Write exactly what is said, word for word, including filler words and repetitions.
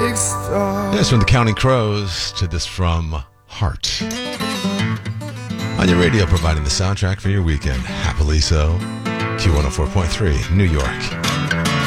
Yes, from the Counting Crows to this from Heart. On your radio, providing the soundtrack for your weekend. Happily so. Q one oh four point three, New York.